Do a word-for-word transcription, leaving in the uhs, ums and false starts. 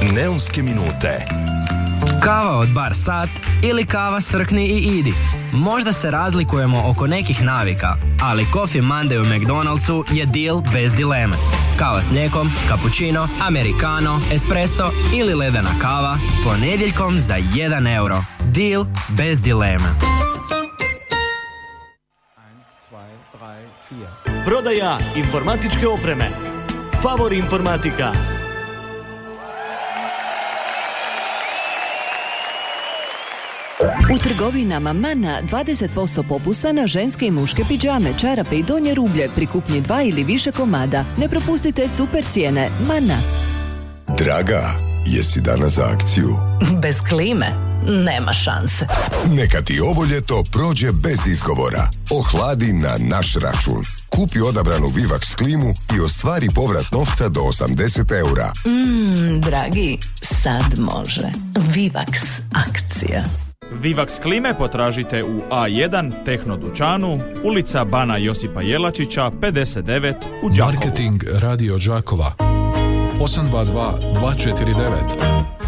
Neonske minute. Kava od bar sat ili kava srkni i idi. Možda se razlikujemo oko nekih navika, ali Coffee Monday u McDonald'su je deal bez dileme. Kava s mlijekom, cappuccino, americano, espresso ili ledena kava ponedjeljkom za jedan euro. Deal bez dileme. Prodaja informatičke opreme. Favor informatika. U trgovinama Mana dvadeset posto popusta na ženske i muške pidžame, čarape i donje rublje pri kupnji dva ili više komada. Ne propustite super cijene. Mana. Draga, jesi danas za akciju? Bez klime nema šanse. Neka ti ovo ljeto prođe bez izgovora. Ohladi na naš račun. Kupi odabranu Vivax klimu i ostvari povrat novca do osamdeset eura. Mmm, dragi, sad može. Vivax akcija. Vivax klime potražite u A jedan Tehno dućanu, ulica Bana Josipa Jelačića, pedeset devet u Đakovu. Marketing Radio Đakova osam dva dva dva četiri devet.